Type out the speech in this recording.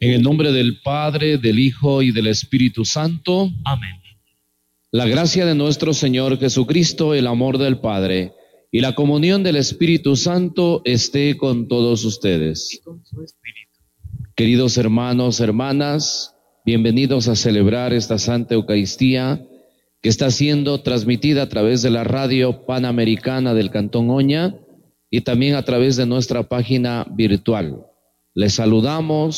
En el nombre del Padre, del Hijo y del Espíritu Santo. Amén. La gracia de nuestro Señor Jesucristo, el amor del Padre y la comunión del Espíritu Santo esté con todos ustedes. Y con su espíritu. Queridos hermanos, hermanas, bienvenidos a celebrar esta Santa Eucaristía que está siendo transmitida a través de la radio panamericana del Cantón Oña y también a través de nuestra página virtual. Les saludamos